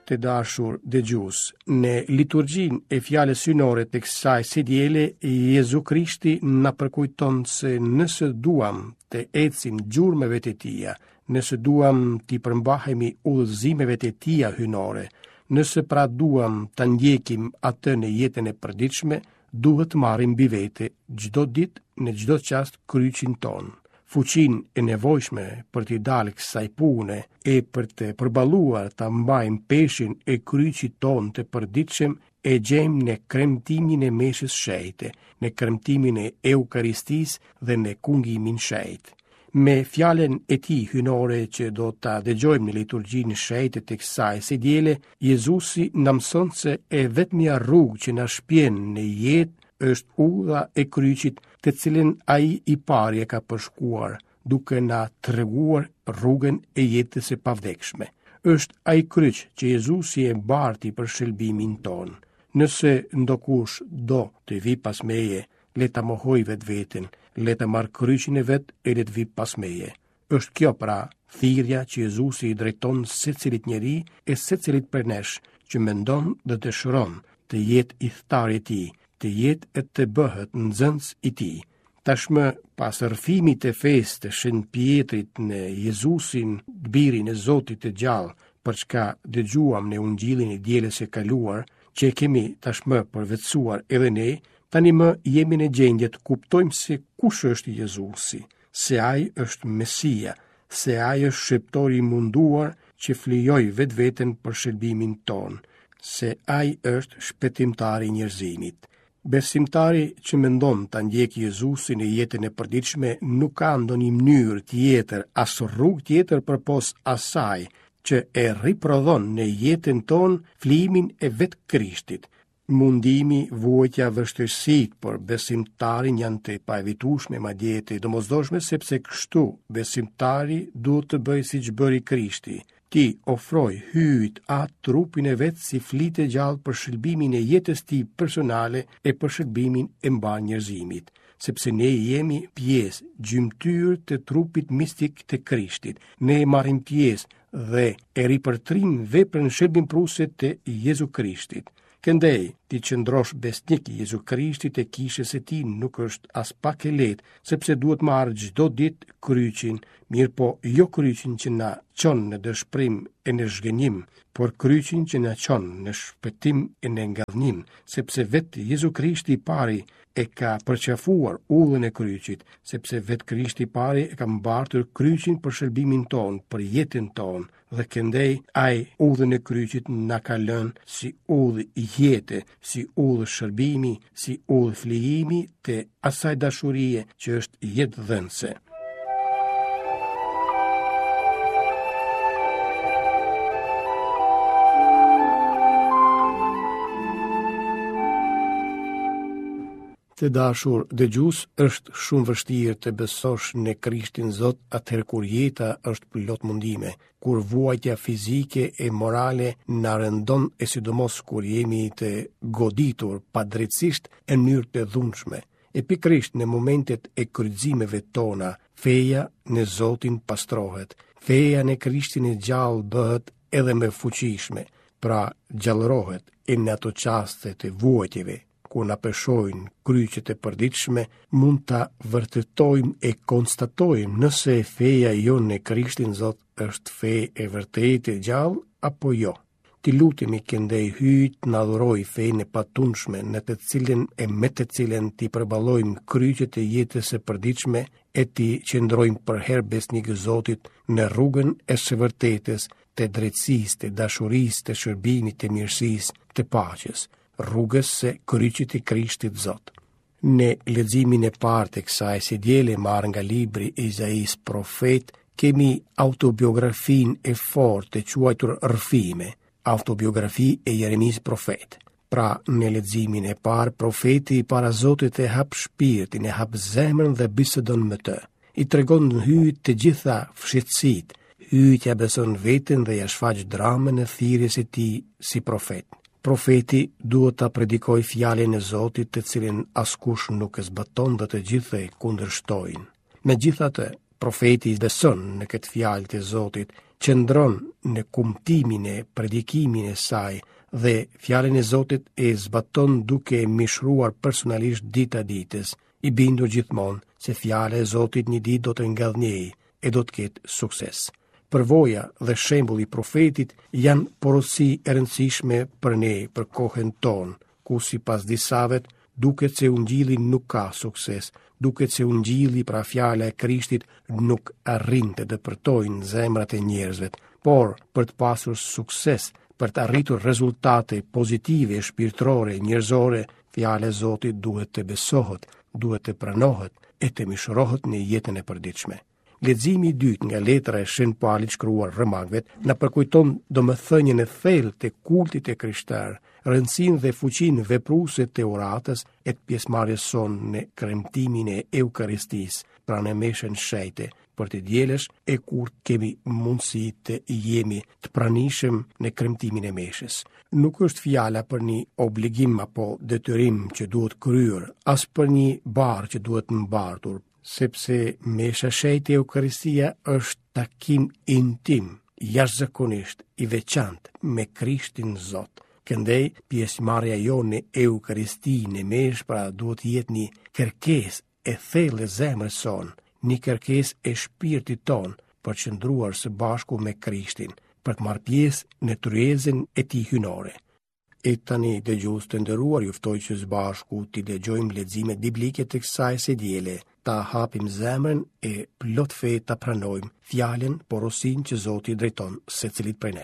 Të dashur dëgjues, në liturgjinë e fjalës synore të kësaj së diele, Jezu Krishti na përkujton se nëse duam të ecim gjurmëve të Tija, nëse duam të përmbahemi udhëzimeve të Tija hynore, nëse pra duam të ndjekim atë në jetën e përditshme, duhet marrim mbi vete çdo ditë në çdo çast kryqin ton. Fuqin e nevojshme për t'i dalë kësaj pune e për të përballuar ta mbajmë peshin e kryqit ton të përditshëm e gjejmë në kremtimin e meshës shejte, në kremtimin e Eukaristisë dhe në kungimin shejt. Me fjalen e tij hynore që do ta dëgjojmë në liturgjinë shejte të kësaj së diele, Jezusi na mëson se e vetmja rrugë që na shpjen në jetë është udha e kryqit, të cilën ai i pari e ka përshkuar, duke na treguar rrugën e jetës së pavdekshme. Është ai kryq që Jezusi e mbarti për shëlbimin ton. Nëse ndokush do të vi pas meje, le ta mohoj vetveten, le ta marr kryqin e vet e le të vi pas meje. Është kjo pra thirrja që Jezusi i drejton secilit njeri e secilit për nesh që mendon dhe dëshiron të jetë i thtarë i tij, të jetë e të bëhet nxënës i tij. Tashmë, pas rrëfimit të fesë të Shën Pietrit në Jezusin, birin e Zotit të gjallë, për çka dëgjuam në Ungjillin e dielës së kaluar, që kemi tashmë përvetësuar edhe ne, tani më jemi në gjendje të kuptojmë se kush është Jezusi, se ai është Mesia, se ai është sheptori i munduar që flijoi vetveten për shëlbimin ton, se ai është shpëtimtari i njerëzimit. Besimtari që mendon ta ndjekë Jezusin në jetën e përditshme nuk ka ndonjë mënyrë tjetër, as rrugë tjetër përpos asaj që e riprodhon në jetën ton flimin e vetë Krishtit. Mundimi, vuajtja, vështirësitë për besimtarin janë të paevitueshme, madje të domosdoshme, sepse kështu besimtari duhet të bëjë siç bëri Krishti. Ti ofroj hyjt atë trupin e vetë si flitë e gjallë për shëlbimin e jetës ti personale e për shëlbimin e mbar njerëzimit, sepse ne jemi pjesë gjymtyr të trupit mistik të Krishtit. Ne marrim pjesë dhe e ripërtrim veprën shëlbimpruse të Jezu Krishtit. Këndej, ti qëndrosh besnik i Jezu Krishtit e kishës e ti nuk është as pak e lehtë, sepse duhet marrë çdo ditë kryqin, mirë po jo kryqin që na çon në dëshpërim e në zhgënjim, por kryqin që na çon në shpëtim e në ngallënim, sepse vetë Jezu Krishti i pari e ka përqafuar udhën e kryqit, sepse vetë Krishti i pari e ka mbartur kryqin për shëlbimin ton, për jetën ton, dhe këndej ai udhën e kryqit na ka lënë si udhë jete, si udhë shërbimi, si udhë flijimi të asaj dashurie që është jetë dhënëse. Të dashur dëgjues, është shumë vështirë të besosh në Krishtin Zot atëherë kur jeta është plot mundime, kur vuajtja fizike e morale na rëndon e sidomos kur jemi të goditur padrejtisht e mënyrë të dhunshme. E pikërisht në momentet e kryqëzimeve tona, feja në Zotin pastrohet, feja në Krishtin e gjallë bëhet edhe më fuqishme, pra gjallërohet e në ato qaste të vuajtjeve, ku na peshojnë kryqet e përditshme, mund ta vërtetojmë e konstatojmë nëse feja jonë në Krishtin Zot është fe e vërtetë e gjallë apo jo. Ti lutemi këndej hyjt në adhuroj fejnë e patundshme në të cilën e me të cilën ti përballojmë kryqet e jetës e përditshme e ti qëndrojmë për herë besnikë Zotit në rrugën e së vërtetës, të drejtësisë, të dashurisë, të shërbimit, të mirësisë, të paqes, rrugës së kryqit i Krishtit Zot. Në leximin e parë të kësaj së diele marrë nga libri i Izaias profet, kemi autobiografinë e fortë të quajtur Rrëfime, autobiografi e Jeremis profet. Pra, në leximin e parë, profeti para Zotit e hap shpirtin, e hap zemrën dhe bisedon me të. I tregon në hyjt të gjitha fshehësitë, hyjt ja beson veten dhe ja shfaq dramën e thirrjes së tij si profet. Profeti duhet ta predikoj fjalën e Zotit, të cilën askush nuk e zbaton dhe të gjithë e kundërshtojnë. Megjithatë, profeti beson në këtë fjalë të Zotit qëndron në kumtimin e predikimin e saj dhe fjalën e Zotit e zbaton duke mishruar personalisht dita ditës, i bindur gjithmonë se fjala e Zotit një ditë do të ngellnjejë e do të ketë sukses. Përvoja dhe shembulli i profetit janë porosi e rëndësishme për ne për kohën tonë, ku sipas disave duket se ungjilli nuk ka sukses, duket se ungjilli pra fjala e Krishtit nuk arrin të dëpërtojnë zemrat e njerëzve, por për të pasur sukses, për të arritur rezultate pozitive shpirtërore njerëzore, fjala e Zotit duhet të besohet, duhet të pranohet e të mishrohet në jetën e përditshme. Leximi i dytë nga letra e Shenjtë Paulit shkruar Romakëve na përkujton domethënien e thellë të kultit e krishterë, rëndësinë dhe fuqinë vepruese të oratës e të pjesëmarrjes sonë në kremtimin e Eukaristisë, pra në meshën shejte, për të dielësh e kur kemi mundësi të jemi të pranishëm në kremtimin e meshës. Nuk është fjala për një obligim apo detyrim që duhet kryer, as për një barë që duhet mbartur, sepse mesha shejtë e Eukaristia është takim intim, jashtëzakonisht i veçantë me Krishtin Zot. Këndej, pjesëmarrja jonë në Eukaristi në meshë pra duhet jetë një kërkesë e thellë e zemrës sonë, një kërkesë e shpirtit tonë për të qëndruar së bashku me Krishtin, për të marrë pjesë në tryezën e tij hyjnore. E tani dëgjues të nderuar, ju ftoj që së bashku t'i dëgjojmë leximet biblike të kësaj së diele, ta hapim zemrën e plot fe ta pranojmë fjalën, porosinë që Zoti drejton secilit prej nesh.